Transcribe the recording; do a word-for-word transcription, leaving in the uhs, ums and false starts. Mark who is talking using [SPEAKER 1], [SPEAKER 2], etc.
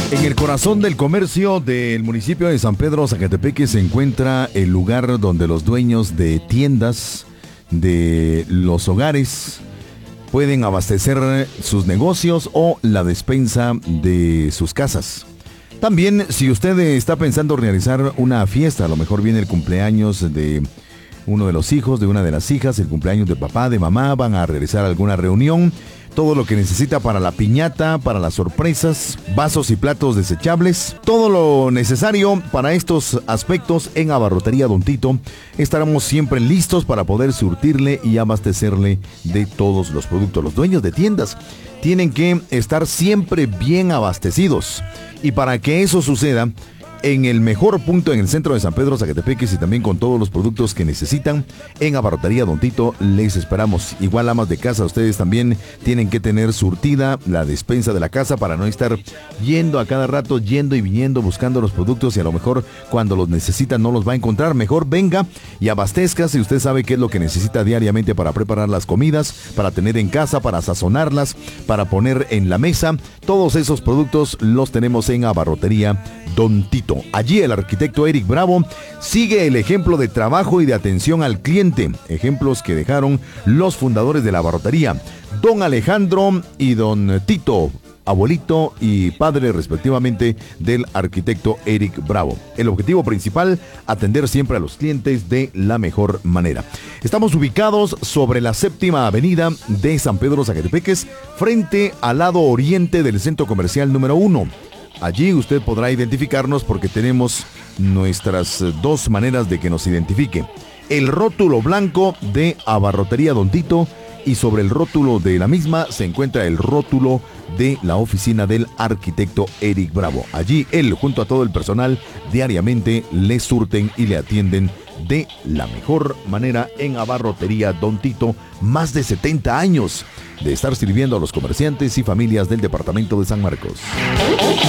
[SPEAKER 1] En el corazón del comercio del municipio de San Pedro Zacatepeque se encuentra el lugar donde los dueños de tiendas, de los hogares, pueden abastecer sus negocios o la despensa de sus casas. También, si usted está pensando realizar una fiesta, a lo mejor viene el cumpleaños de uno de los hijos, de una de las hijas, el cumpleaños de papá, de mamá, van a realizar alguna reunión, todo lo que necesita para la piñata, para las sorpresas, vasos y platos desechables, todo lo necesario para estos aspectos en Abarrotería Don Tito. Estaremos siempre listos para poder surtirle y abastecerle de todos los productos. Los dueños de tiendas tienen que estar siempre bien abastecidos, y para que eso suceda, en el mejor punto en el centro de San Pedro Zacatepeque y también con todos los productos que necesitan en Abarrotería Don Tito, les esperamos. Igual, amas de casa, ustedes también tienen que tener surtida la despensa de la casa para no estar yendo a cada rato, yendo y viniendo buscando los productos, y a lo mejor cuando los necesitan no los va a encontrar. Mejor venga y abastezca si usted sabe qué es lo que necesita diariamente para preparar las comidas, para tener en casa, para sazonarlas, para poner en la mesa. Todos esos productos los tenemos en Abarrotería Don Tito. Allí el arquitecto Eric Bravo sigue el ejemplo de trabajo y de atención al cliente, ejemplos que dejaron los fundadores de la abarrotería, don Alejandro y don Tito, abuelito y padre respectivamente del arquitecto Eric Bravo. El objetivo principal, atender siempre a los clientes de la mejor manera. Estamos ubicados sobre la séptima avenida de San Pedro Zacatepeques, frente al lado oriente del centro comercial número uno. Allí usted podrá identificarnos porque tenemos nuestras dos maneras de que nos identifique. El rótulo blanco de Abarrotería Don Tito, y sobre el rótulo de la misma se encuentra el rótulo de la oficina del arquitecto Eric Bravo. Allí él, junto a todo el personal, diariamente le surten y le atienden de la mejor manera en Abarrotería Don Tito. Más de setenta años de estar sirviendo a los comerciantes y familias del departamento de San Marcos.